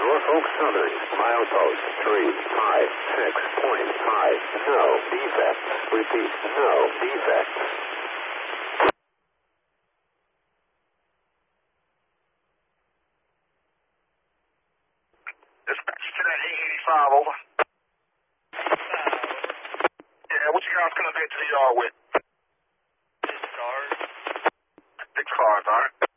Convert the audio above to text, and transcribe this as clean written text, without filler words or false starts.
Norfolk Southern, milepost 356.5. No defects. Repeat, no defects. Dispatch to that 885, over. Yeah, what you guys gonna get to the yard with? 6 cars. 6 cars, alright.